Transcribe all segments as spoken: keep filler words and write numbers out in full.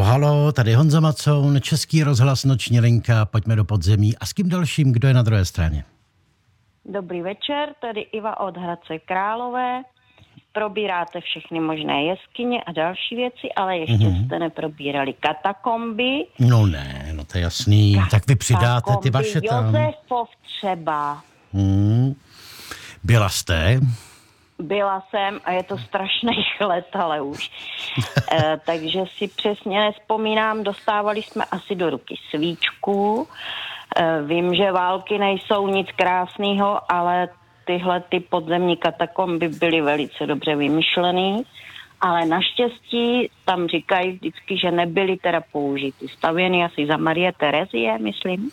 halo, tady Honza Macoun, Český rozhlas, Noční linka, pojďme do podzemí. A s kým dalším, kdo je na druhé straně? Dobrý večer, tady Iva od Hradce Králové. Probíráte všechny možné jeskyně a další věci, ale ještě mm-hmm. jste neprobírali katakomby. No ne, no to je jasný. Katakomby, tak vy přidáte ty vaše tam. Josefov třeba. Hmm. Byla jste? Byla jsem a je to strašných let, ale už. e, takže si přesně nespomínám, dostávali jsme asi do ruky svíčku. E, vím, že války nejsou nic krásného, ale tyhle ty podzemní katakomby byly velice dobře vymyšlený, ale naštěstí tam říkají vždycky, že nebyly teda použity. Stavěny asi za Marie Terezie, myslím.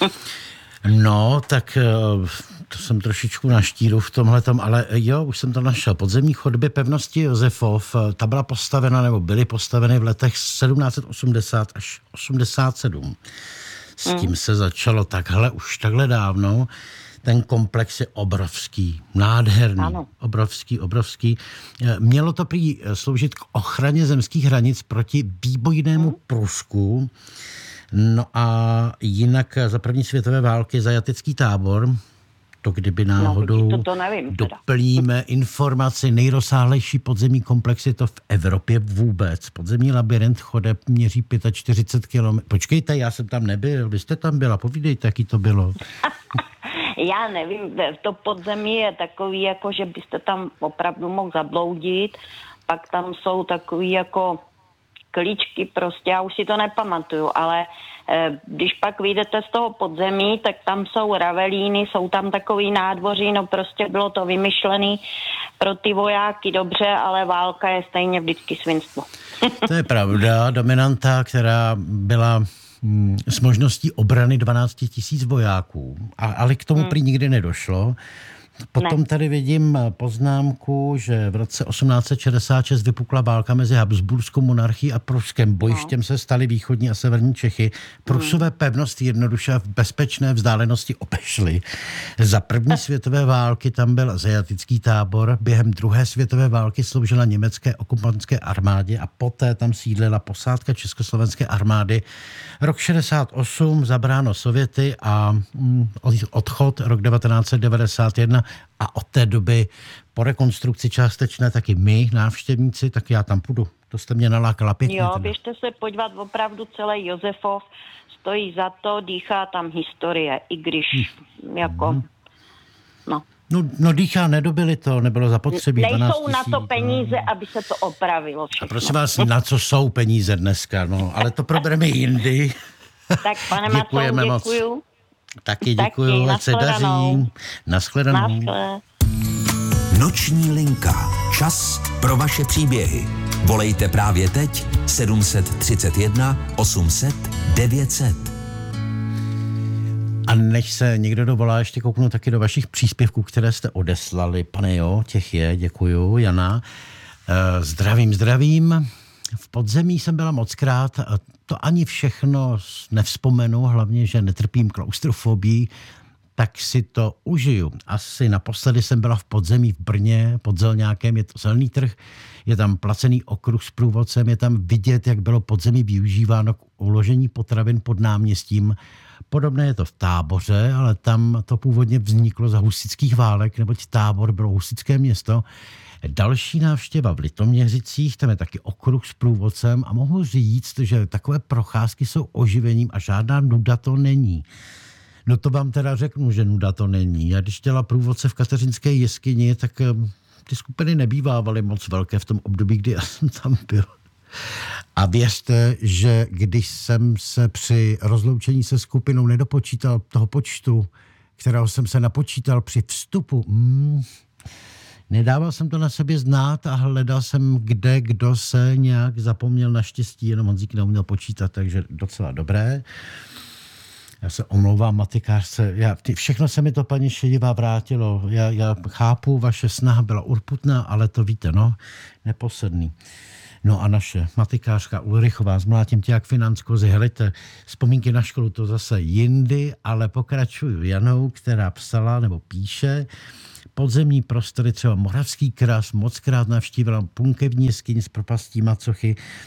No, tak to jsem trošičku na štíru v tomhletom, ale jo, už jsem to našel. Podzemní chodby pevnosti Josefov, ta byla postavena, nebo byly postaveny v letech sedmnáct osmdesát až osmdesát sedm. S tím se začalo takhle, už takhle dávno. Ten komplex je obrovský, nádherný, ano. obrovský, obrovský. Mělo to prý sloužit k ochraně zemských hranic proti výbojnému hmm. průzku. No a jinak za první světové války zajatecký tábor, to kdyby náhodou no, to, to nevím, doplníme informaci, nejrozsáhlejší podzemní komplex je to v Evropě vůbec. Podzemní labyrint chodeb měří čtyřicet pět kilometrů. Počkejte, já jsem tam nebyl, vy jste tam byla, povídejte, jaký to bylo. Já nevím, to podzemí je takový, jako že byste tam opravdu mohl zabloudit, pak tam jsou takový jako klíčky prostě, já už si to nepamatuju, ale eh, když pak vyjdete z toho podzemí, tak tam jsou ravelíny, jsou tam takový nádvoří, no prostě bylo to vymyšlený pro ty vojáky dobře, ale válka je stejně vždycky svinstvo. To je pravda, dominanta, která byla hm, s možností obrany dvanáct tisíc vojáků, a, ale k tomu hmm. prý nikdy nedošlo. Potom ne. tady vidím poznámku, že v roce osmnáct šedesát šest vypukla válka mezi Habsburskou monarchií a Pruskem. Bojištěm no. se staly východní a severní Čechy. Prusové pevnosti jednoduše v bezpečné vzdálenosti obešly. Za první světové války tam byl zajatecký tábor. Během druhé světové války sloužila německé okupantské armádě a poté tam sídlila posádka československé armády. Rok šedesát osm zabráno Sověty a mm, odchod rok devatenáct devadesát jedna. A od té doby po rekonstrukci částečné taky my, návštěvníci, tak já tam půjdu. To jste mě nalákala pěkně. Jo, běžte se podívat, opravdu celý Josefov stojí za to, dýchá tam historie, i když hm. jako, hm. no. No, no dýchá, nedobili to, nebylo zapotřebí. Nejsou na to peníze, no. aby se to opravilo všechno. A prosím vás, na co jsou peníze dneska, no, ale to probereme jindy. Tak pane Macoun, děkuju. Taky děkuju, ať se daří. Naschledanou. Naschle. Noční linka. Čas pro vaše příběhy. Volejte právě teď sedm set třicet jedna osm set devět set. A než se někdo dovolá, ještě kouknu taky do vašich příspěvků, které jste odeslali. Pane jo, těch je, děkuju, Jana. Zdravím, zdravím. V podzemí jsem byla mockrát, to ani všechno nevzpomenu, hlavně, že netrpím klaustrofobii, tak si to užiju. Asi naposledy jsem byla v podzemí v Brně, pod Zelňákem, je to Zelný trh, je tam placený okruh s průvodcem, je tam vidět, jak bylo podzemí využíváno k uložení potravin pod náměstím. Podobné je to v Táboře, ale tam to původně vzniklo za husitských válek, neboť Tábor bylo husitské město. Další návštěva v Litoměřicích, tam je taky okruh s průvodcem a mohu říct, že takové procházky jsou oživením a žádná nuda to není. No to vám teda řeknu, že nuda to není. Já když dělala průvodce v Kateřinské jeskyni, tak ty skupiny nebývávaly moc velké v tom období, kdy já jsem tam byl. A věřte, že když jsem se při rozloučení se skupinou nedopočítal toho počtu, kterého jsem se napočítal při vstupu, mm, nedával jsem to na sobě znát a hledal jsem, kde kdo se nějak zapomněl, naštěstí, jenom Honzík neuměl počítat, takže docela dobré. Já se omlouvám matikářce, já, ty, všechno se mi to, paní Šedivá, vrátilo. Já, já chápu, vaše snaha byla urputná, ale to víte, no, neposedný. No a naše matikářka Ulrichová, zmlátím tě jak finanskozy, helejte, vzpomínky na školu to zase jindy, ale pokračuju Janou, která psala nebo píše, podzemní prostory, třeba Moravský kras, mockrát navštívila punkevní jeskyni z propastí Macochy.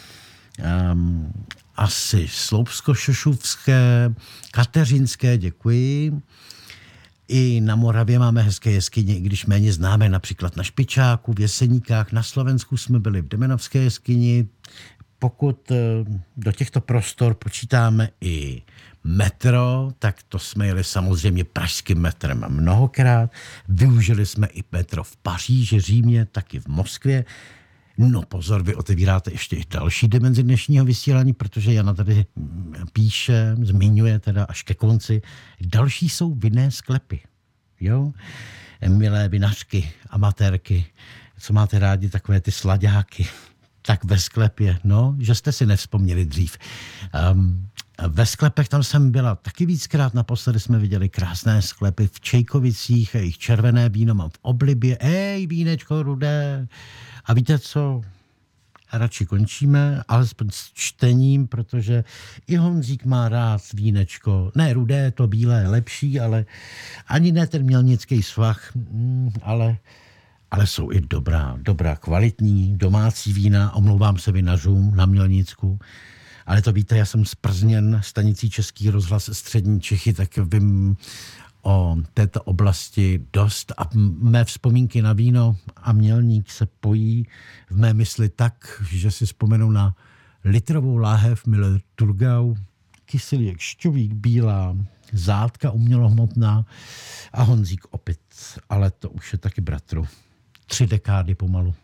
um, asi Sloupsko-Šošovské, Kateřinské, děkuji. I na Moravě máme hezké jeskyně, i když méně známe, například na Špičáku, v Jeseníkách, na Slovensku jsme byli v Demenovské jeskyni. Pokud do těchto prostor počítáme i metro, tak to jsme jeli samozřejmě pražským metrem mnohokrát. Využili jsme i metro v Paříži, Římě, taky v Moskvě. No pozor, vy otevíráte ještě i další dimenzi dnešního vysílání, protože Jana tady píše, zmiňuje teda až ke konci. Další jsou vinné sklepy, jo? Milé vinařky, amatérky, co máte rádi, takové ty slaďáky, tak ve sklepě, no, že jste si nevzpomněli dřív. Um, ve sklepech tam jsem byla taky víckrát, naposledy jsme viděli krásné sklepy v Čejkovicích, jejich červené víno mám v oblibě, ej, vínečko rudé. A víte co, radši končíme, alespoň s čtením, protože i Honzík má rád vínečko, ne rudé, to bílé je lepší, ale ani ne ten mělnický svah, ale... ale jsou i dobrá, dobrá, kvalitní, domácí vína, omlouvám se vinařům na Mělnicku, ale to víte, já jsem z Plzněn, stanicí Český rozhlas Střední Čechy, tak vím o této oblasti dost a mé vzpomínky na víno a Mělník se pojí v mé mysli tak, že si vzpomenu na litrovou láhev Miller Thurgau, kyselý jak šťovík, bílá, zátka umělohmotná a Honzík opět, ale to už je taky bratru. Tři dekády pomalu.